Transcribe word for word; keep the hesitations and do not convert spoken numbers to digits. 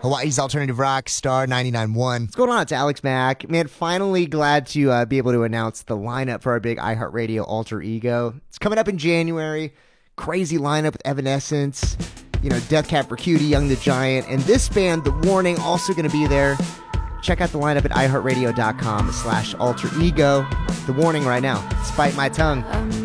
Hawaii's Alternative Rock, Star ninety-nine point one. What's going on? It's Alex Mack. Man, finally glad to uh, be able to announce the lineup for our big iHeartRadio Alter Ego. It's coming up in January. Crazy lineup with Evanescence, you know, Death Cab for Cutie, Young the Giant, and this band, The Warning, also going to be there. Check out the lineup at iHeartRadio.com slash alter ego. The Warning right now. Spite My Tongue.